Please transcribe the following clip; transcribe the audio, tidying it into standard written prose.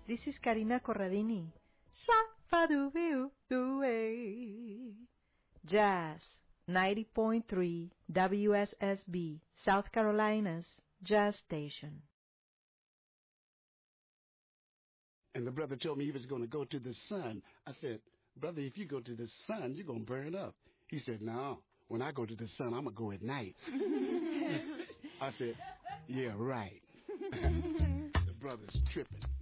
This is Karina Corradini. Sa-fa-do-do-do-way. Jazz, 90.3 WSSB, South Carolina's Jazz Station. And the brother told me he was going to go to the sun. I said, brother, if you go to the sun, you're going to burn up. He said, no, when I go to the sun, I'm going to go at night. I said, yeah, right. The brother's tripping.